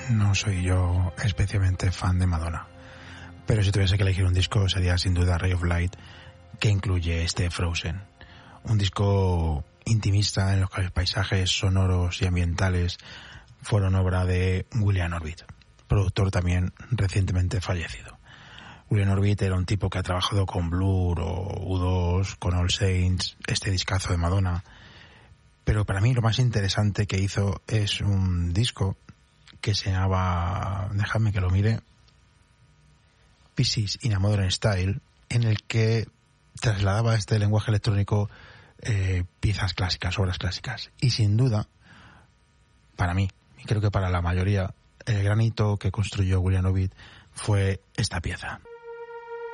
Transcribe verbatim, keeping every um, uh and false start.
no soy yo especialmente fan de Madonna, pero si tuviese que elegir un disco sería sin duda Ray of Light, que incluye este Frozen. Un disco intimista en los que los paisajes sonoros y ambientales fueron obra de William Orbit, productor también recientemente fallecido. William Orbit era un tipo que ha trabajado con Blur o U dos, con All Saints, este discazo de Madonna. Pero para mí lo más interesante que hizo es un disco que se llamaba, dejadme que lo mire, Pieces in a Modern Style, en el que trasladaba a este lenguaje electrónico eh, piezas clásicas, obras clásicas. Y sin duda, para mí, y creo que para la mayoría, el gran hito que construyó William Orbit fue esta pieza.